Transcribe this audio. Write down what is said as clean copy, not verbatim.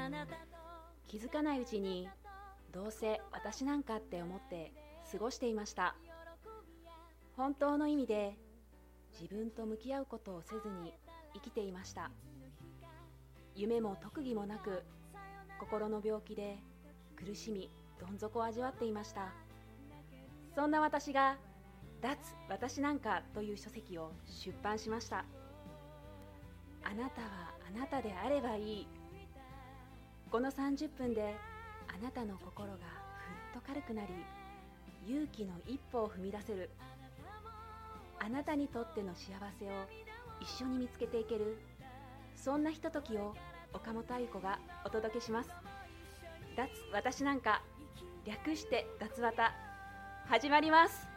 気づかないうちにどうせ私なんかって思って過ごしていました。本当の意味で自分と向き合うことをせずに生きていました。夢も特技もなく、心の病気で苦しみどん底を味わっていました。そんな私が脱私なんかという書籍を出版しました。あなたはあなたであればいい。この30分であなたの心がふっと軽くなり、勇気の一歩を踏み出せる、あなたにとっての幸せを一緒に見つけていける、そんなひとときを岡本あゆ子がお届けします。脱私なんか、略して脱わた、始まります。